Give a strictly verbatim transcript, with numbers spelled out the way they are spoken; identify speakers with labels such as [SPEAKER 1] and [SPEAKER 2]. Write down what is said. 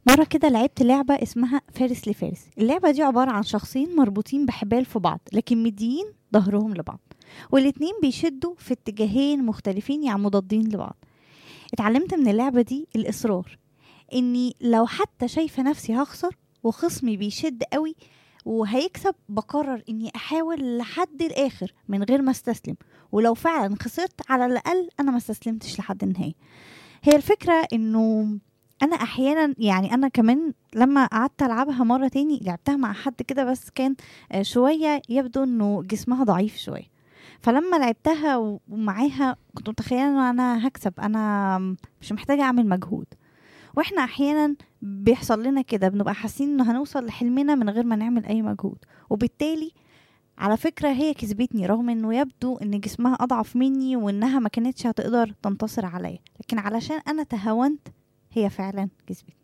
[SPEAKER 1] مرة كده لعبت لعبة اسمها فارس لفارس. اللعبة دي عبارة عن شخصين مربوطين بحبال في بعض لكن مديين ظهرهم لبعض، والاتنين بيشدوا في اتجاهين مختلفين يعني مضادين لبعض. اتعلمت من اللعبة دي الإصرار، اني لو حتى شايفة نفسي هخسر وخصمي بيشد قوي وهيكسب، بقرر اني احاول لحد الاخر من غير ما استسلم، ولو فعلا خسرت على الاقل انا ما استسلمتش لحد النهاية. هي الفكرة انه انا احيانا يعني انا كمان لما قعدت العبها مرة تاني لعبتها مع حد كده، بس كان آه، شوية يبدو انه جسمها ضعيف شوية. فلما لعبتها و- ومعاها كنت متخيلة ان انا هكسب، انا مش محتاجة اعمل مجهود. واحنا احيانا بيحصل لنا كده، بنبقى حاسين انه هنوصل لحلمنا من غير ما نعمل اي مجهود، وبالتالي على فكرة هي كسبتني رغم انه يبدو ان جسمها اضعف مني وانها ما كانتش هتقدر تنتصر عليا، لكن علشان انا تهاونت هي فعلا كسبتني.